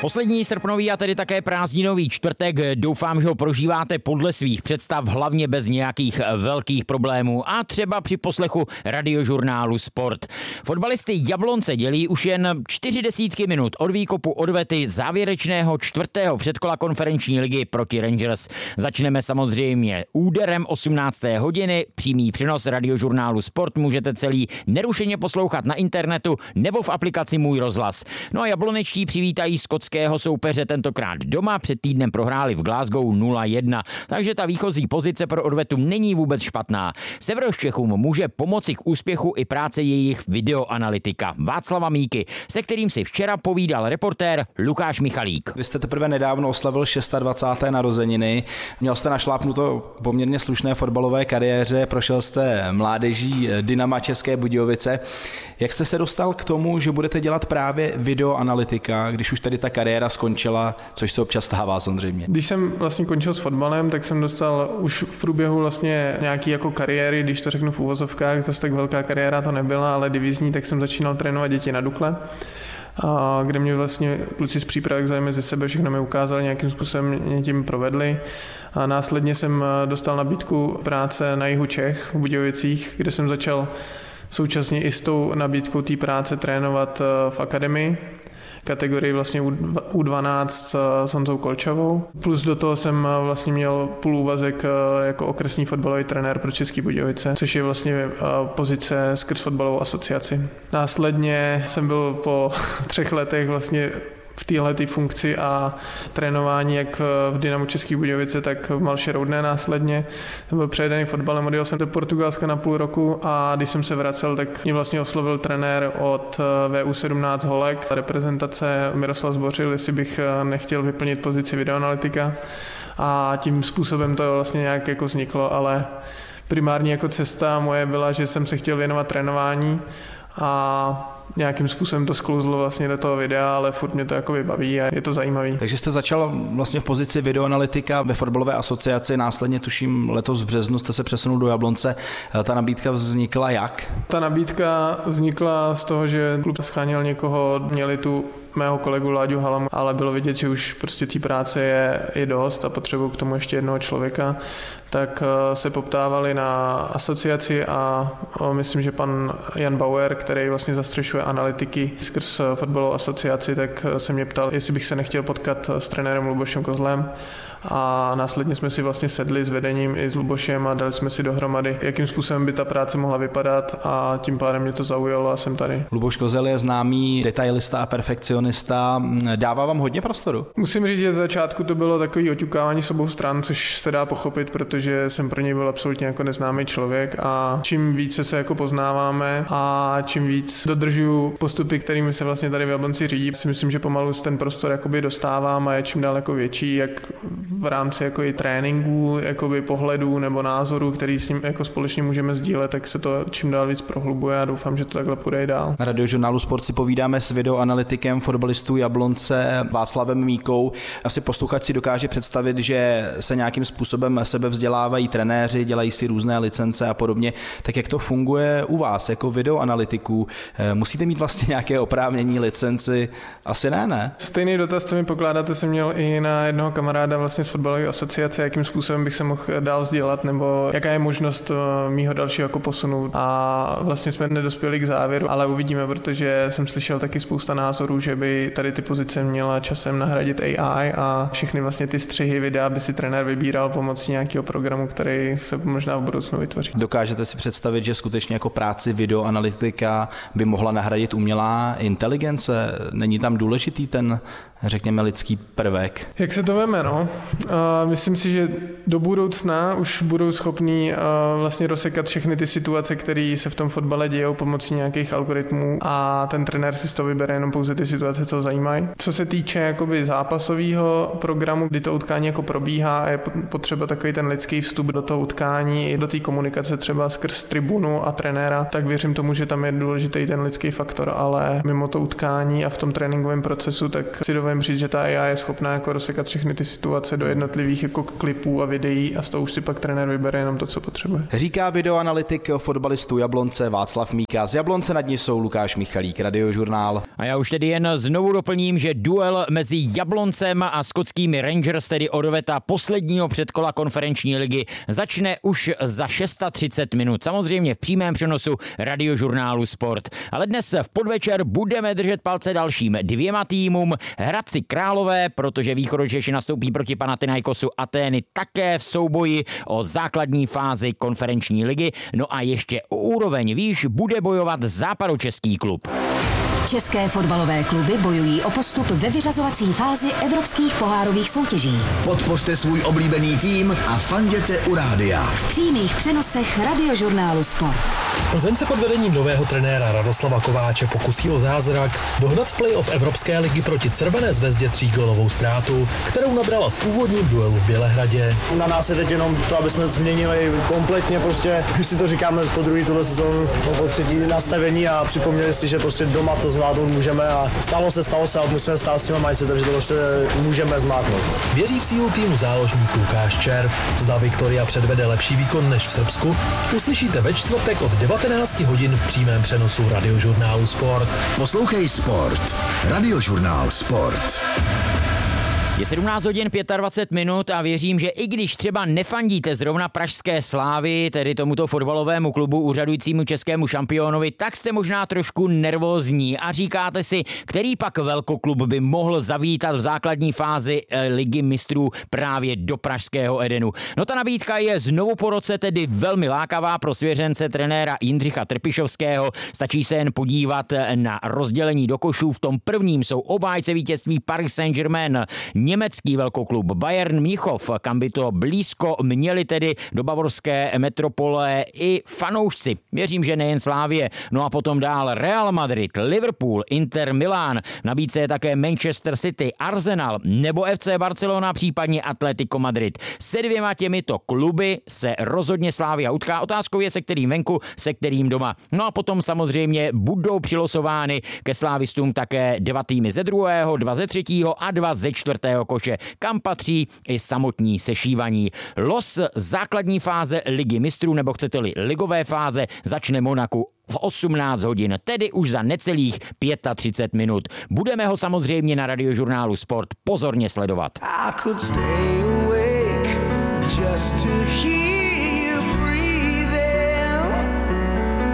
Poslední srpnový a tedy také prázdninový čtvrtek, doufám, že ho prožíváte podle svých představ, hlavně bez nějakých velkých problémů a třeba při poslechu radiožurnálu Sport. Fotbalisty Jablonce dělí už jen 40 minut od výkopu odvety závěrečného čtvrtého předkola konferenční ligy proti Rangers. Začneme samozřejmě úderem 18. hodiny, přímý přenos radiožurnálu Sport můžete celý nerušeně poslouchat na internetu nebo v aplikaci Můj rozhlas. No a jablonečtí přivítají skotského soupeře tentokrát doma, před týdnem prohráli v Glasgow 0-1, takže ta výchozí pozice pro odvetu není vůbec špatná. Severočechům může pomoci k úspěchu i práce jejich videoanalytika Václava Míky, se kterým si včera povídal reportér Lukáš Michalík. Vy jste teprve nedávno oslavil 26. narozeniny, měl jste našlápnuto poměrně slušné fotbalové kariéře, prošel jste mládeží Dynama České Budějovice. Jak jste se dostal k tomu, že budete dělat právě videoanalytika, když už tady ta kariéra skončila, což se občas stává samozřejmě? Když jsem vlastně končil s fotbalem, tak jsem dostal už v průběhu vlastně nějaký jako kariéry, když to řeknu v uvozovkách, zase tak velká kariéra to nebyla, ale divizní, tak jsem začínal trénovat děti na Dukle, kde mě vlastně kluci z přípravek vzali mezi sebe, všechno mi ukázali, nějakým způsobem mě tím provedli. A následně jsem dostal nabídku práce na jihu Čech, v Budějovicích, kde jsem začal současně i s tou nabídkou té práce trénovat v akademii, kategorii vlastně U12 s Honzou Kolčavou. Plus do toho jsem vlastně měl půlúvazek jako okresní fotbalový trenér pro České Budějovice, což je vlastně pozice skrz fotbalovou asociaci. Následně jsem byl po 3 letech vlastně v téhletý funkci a trénování jak v Dynamu České Budějovice, tak v Malše Roudné následně. Jsem byl přejedený fotbalem, odjel jsem do Portugalska na půl roku a když jsem se vracel, tak mě vlastně oslovil trenér od VU17 Holek, reprezentace Miroslav Zbořil, jestli bych nechtěl vyplnit pozici videoanalytika a tím způsobem to vlastně nějak jako vzniklo, ale primární jako cesta moje byla, že jsem se chtěl věnovat trénování a nějakým způsobem to sklouzlo vlastně do toho videa, ale furt mě to jako baví a je to zajímavý. Takže jste začal vlastně v pozici videoanalytika ve fotbalové asociaci, následně tuším letos v březnu jste se přesunul do Jablonce. Ta nabídka vznikla jak? Ta nabídka vznikla z toho, že klub scháněl někoho, měli tu mého kolegu Láďu Halamu, ale bylo vidět, že už prostě té práce je dost a potřebují k tomu ještě jednoho člověka, tak se poptávali na asociaci a myslím, že pan Jan Bauer, který vlastně zastřešuje analytiky skrz fotbalovou asociaci, tak se mě ptal, jestli bych se nechtěl potkat s trenérem Lubošem Kozlem. A následně jsme si vlastně sedli s vedením i s Lubošem a dali jsme si dohromady, jakým způsobem by ta práce mohla vypadat a tím pádem mě to zaujalo a jsem tady. Luboš Kozel je známý detailista a perfekcionista. Dává vám hodně prostoru? Musím říct, že z začátku to bylo takový oťukávání s obou stran, což se dá pochopit, protože jsem pro něj byl absolutně jako neznámý člověk a čím více se jako poznáváme a čím víc dodržuju postupy, kterými se vlastně tady v Jablonci řídí, si myslím, že pomalu ten prostor jakoby dostávám a je čím dál jako větší, jak v rámci jako i tréninků, jakoby pohledů nebo názorů, který s ním jako společně můžeme sdílet, tak se to čím dál víc prohlubuje a doufám, že to takhle půjde i dál. Na radiožurnálu Sport si povídáme s videoanalytikem fotbalistů Jablonce Václavem Míkou. Asi posluchač si dokáže představit, že se nějakým způsobem sebevzdělávají trenéři, dělají si různé licence a podobně. Tak jak to funguje u vás jako videoanalytiků? Musíte mít vlastně nějaké oprávnění, licenci? Asi ne? Stejný dotaz, co mi pokládáte, jsem měl i na jednoho kamaráda vlastně z fotbalové asociace, jakým způsobem bych se mohl dál vzdělat, nebo jaká je možnost mýho dalšího jako posunu. A vlastně jsme nedospěli k závěru, ale uvidíme, protože jsem slyšel taky spousta názorů, že by tady ty pozice měla časem nahradit AI a všechny vlastně ty střihy videa by si trenér vybíral pomocí nějakého programu, který se možná v budoucnu vytvoří. Dokážete si představit, že skutečně jako práci videoanalytika by mohla nahradit umělá inteligence? Není tam důležitý ten, řekněme, lidský prvek? Jak se to veme, no? Myslím si, že do budoucna už budou schopní vlastně rozsekat všechny ty situace, které se v tom fotbale dějou pomocí nějakých algoritmů a ten trenér si z toho vybere jenom pouze ty situace, co ho zajímají. Co se týče jakoby zápasového programu, kdy to utkání jako probíhá a je potřeba takový ten lidský vstup do toho utkání i do té komunikace třeba skrz tribunu a trenéra, tak věřím tomu, že tam je důležitý ten lidský faktor, ale mimo to utkání a v tom tréninkovém procesu, tak si dovedeme umím přijít, že ta AI je schopná jako rozsekat všechny ty situace do jednotlivých jako klipů a videí a z toho už si pak trenér vybere jenom to, co potřebuje. Říká videoanalytik fotbalistů Jablonce Václav Míka. Z Jablonce nad ní jsou Lukáš Michalík, Radiožurnál. A já už tedy jen znovu doplním, že duel mezi Jabloncem a skotskými Rangers, tedy odveta posledního předkola konferenční ligy, začne už za 630 minut. Samozřejmě v přímém přenosu Radiožurnálu Sport. Ale dnes v podvečer budeme držet palce dalším dvěma týmům. Hradci Králové, protože Východočeši nastoupí proti Panathinaikosu Atény také v souboji o základní fázi konferenční ligy. No a ještě o úroveň výš bude bojovat západočeský klub. České fotbalové kluby bojují o postup ve vyřazovací fázi evropských pohárových soutěží. Podpořte svůj oblíbený tým a fanděte u rádia. V přímých přenosech Radiožurnálu Sport. Plzeň se pod vedením nového trenéra Radoslava Kováče pokusí o zázrak dohnat v play-off Evropské ligy proti Červené Zvezdě 3gólovou ztrátu, kterou nabrala v úvodním duelu v Bělehradě. Na nás je teď jenom to, aby jsme změnili kompletně, prostě, když si to říkáme po druhý tuhle sezónu, po třetí nastavení a připomněli si, že prostě doma to zvládnout můžeme a stalo se a musíme stát s tím mindsetem, že to prostě můžeme zmátnout. Věří v sílu týmu záložník Lukáš Červ. Zda Viktoria předvede lepší výkon než v Srbsku, uslyšíte ve čtvrtek od 19 hodin v přímém přenosu Radiožurnálu Sport. Poslouchej Sport. Radiožurnál Sport. Je 17 hodin 25 minut a věřím, že i když třeba nefandíte zrovna pražské Slávy, tedy tomuto fotbalovému klubu úřadujícímu českému šampiónovi, tak jste možná trošku nervózní a říkáte si, který pak velkoklub by mohl zavítat v základní fázi Ligy mistrů právě do pražského Edenu. No ta nabídka je znovu po roce tedy velmi lákavá pro svěřence trenéra Jindřicha Trpišovského. Stačí se jen podívat na rozdělení do košů. V tom prvním jsou obhájce vítězství Paris Saint-Germain, německý velkoklub Bayern Mnichov, kam by to blízko měli tedy do bavorské metropole i fanoušci. Věřím, že nejen Slávie. No a potom dál Real Madrid, Liverpool, Inter Milán, nabídce je také Manchester City, Arsenal nebo FC Barcelona, případně Atletico Madrid. Se dvěma těmito kluby se rozhodně Slavia utká. Otázkou je, se kterým venku, se kterým doma. No a potom samozřejmě budou přilosovány ke slávistům také 2 týmy ze 2., 2 ze 3. a 2 ze 4. koše, kam patří i samotní sešívaní. Los základní fáze Ligy mistrů, nebo chcete-li ligové fáze, začne Monaku v 18 hodin, tedy už za necelých 35 minut. Budeme ho samozřejmě na Radiožurnálu Sport pozorně sledovat.